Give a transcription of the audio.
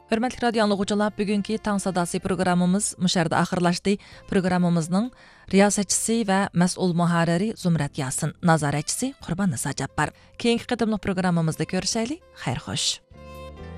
Hörmətli radio anlıqçılar, bugünkü Tang Sadası programımız müşərdə axırlaşdı. Programımızın riyasətçisi və məsul müharriri Zumrat Yasin, nazarətçisi Qurban Nisa Cabbar. Keyinki qıdımlıq programımızda görüşəylik. Xeyr xoş.